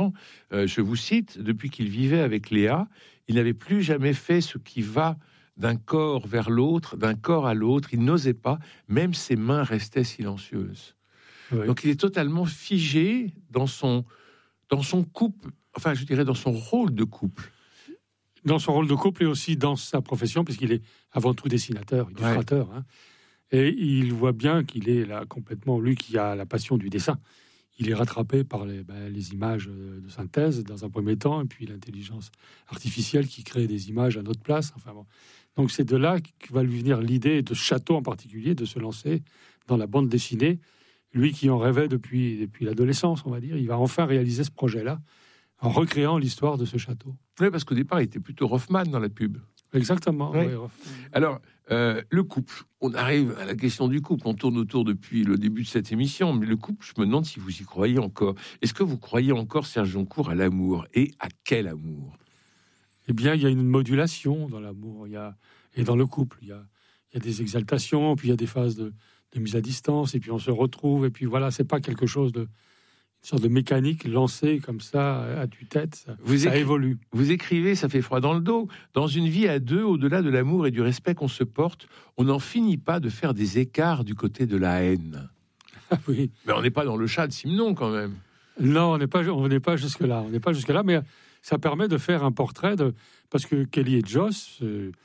Fernand, je vous cite, depuis qu'il vivait avec Léa, il n'avait plus jamais fait ce qui va d'un corps vers l'autre, d'un corps à l'autre. Il n'osait pas, même ses mains restaient silencieuses. Oui. Donc il est totalement figé dans son couple, enfin je dirais dans son rôle de couple. Dans son rôle de couple et aussi dans sa profession, puisqu'il est avant tout dessinateur, illustrateur. Hein. Et il voit bien qu'il est là complètement, lui qui a la passion du dessin, il est rattrapé par les images de synthèse dans un premier temps, et puis l'intelligence artificielle qui crée des images à notre place. Enfin bon. Donc c'est de là que va lui venir l'idée de Château en particulier, de se lancer dans la bande dessinée. Lui qui en rêvait depuis l'adolescence, on va dire, il va enfin réaliser ce projet-là en recréant l'histoire de ce château. Oui, parce qu'au départ, il était plutôt Rothman dans la pub. Exactement. Oui. Oui. Alors, le couple. On arrive à la question du couple. On tourne autour depuis le début de cette émission. Mais le couple, je me demande si vous y croyez encore. Est-ce que vous croyez encore, Serge Joncour, à l'amour? Et à quel amour? Eh bien, il y a une modulation dans l'amour. Et dans le couple, il y a des exaltations, puis il y a des phases de mise à distance, et puis on se retrouve. Et puis voilà, c'est pas quelque chose une sorte de mécanique lancée comme ça à tue-tête. Ça évolue. Vous écrivez, ça fait froid dans le dos. Dans une vie à deux, au-delà de l'amour et du respect qu'on se porte, on n'en finit pas de faire des écarts du côté de la haine. Oui. Mais on n'est pas dans le chat de Simenon, quand même. Non, on n'est pas jusque-là. On n'est pas jusque-là, mais ça permet de faire un portrait parce que Kelly et Joss,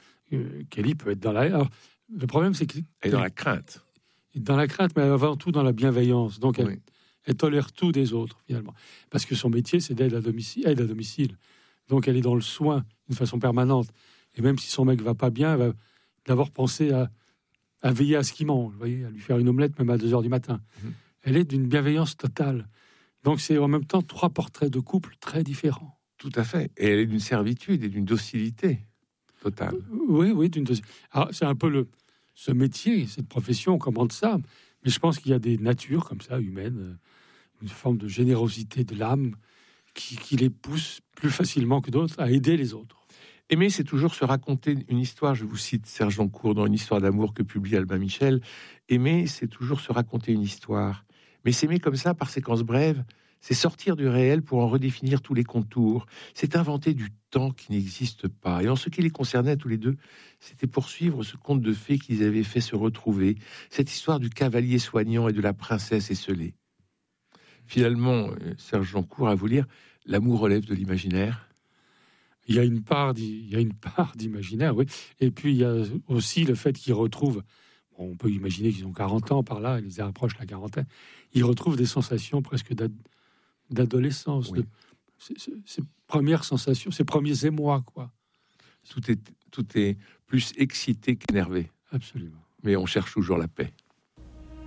Kelly peut être dans la haine. Alors, le problème, c'est qu'elle est dans la crainte. Dans la crainte, mais avant tout dans la bienveillance. Donc, elle tolère tout des autres, finalement. Parce que son métier, c'est aide à domicile. Donc, elle est dans le soin d'une façon permanente. Et même si son mec va pas bien, elle va d'abord penser à veiller à ce qu'il mange, vous voyez, à lui faire une omelette même à 2h du matin. Elle est d'une bienveillance totale. Donc, c'est en même temps 3 portraits de couple très différents. Tout à fait. Et elle est d'une servitude et d'une docilité totale. Oui, d'une docilité. Alors, c'est un peu ce métier, cette profession, on commande ça. Mais je pense qu'il y a des natures comme ça, humaines, une forme de générosité de l'âme qui les pousse plus facilement que d'autres à aider les autres. Aimer, c'est toujours se raconter une histoire. Je vous cite Serge Joncour dans Une histoire d'amour que publie Albin Michel. Aimer, c'est toujours se raconter une histoire. Mais s'aimer comme ça, par séquences brèves, c'est sortir du réel pour en redéfinir tous les contours. C'est inventer du temps qui n'existe pas. Et en ce qui les concernait tous les deux, c'était poursuivre ce conte de fées qu'ils avaient fait se retrouver, cette histoire du cavalier soignant et de la princesse esselée. Finalement, Serge Joncour, à vous lire, l'amour relève de l'imaginaire. Il y a une part d'imaginaire, oui. Et puis, il y a aussi le fait qu'ils retrouvent, on peut imaginer qu'ils ont 40 ans par là, ils approchent la quarantaine, ils retrouvent des sensations presque d'adolescence, oui. Ces premières sensations, ces premiers émois, quoi. Tout est plus excité qu'énervé. Absolument. Mais on cherche toujours la paix.